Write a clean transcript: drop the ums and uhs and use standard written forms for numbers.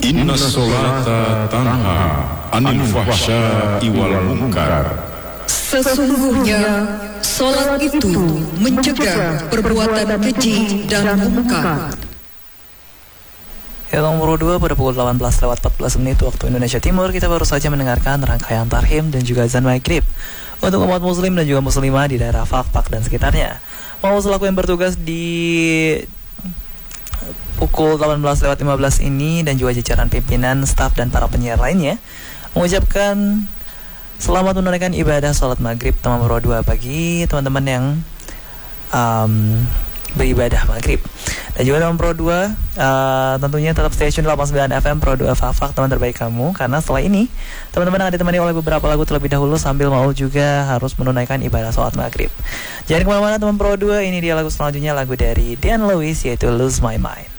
Inna sholata tanha anil fahsya'i wal munkar. Sesungguhnya salat itu mencegah perbuatan keji dan mungkar. Ya, nomor 2 pada pukul 18:14 waktu Indonesia Timur, kita baru saja mendengarkan rangkaian tarhim dan juga azan maghrib untuk umat muslim dan juga muslimah di daerah Fakfak dan sekitarnya. Mau selaku yang bertugas di pukul 18:15 ini dan juga jajaran pimpinan, staf dan para penyiar lainnya mengucapkan selamat menunaikan ibadah sholat maghrib nomor 2 bagi teman-teman yang beribadah maghrib. Dan juga nomor 2 tentunya tetap stay tune 89 FM Pro 2 Fakfak, teman terbaik kamu. Karena setelah ini teman-teman akan ditemani oleh beberapa lagu terlebih dahulu sambil mau juga harus menunaikan ibadah sholat maghrib. Jangan kemana-mana teman Pro 2, ini dia lagu selanjutnya, lagu dari Dian Lewis yaitu Lose My Mind.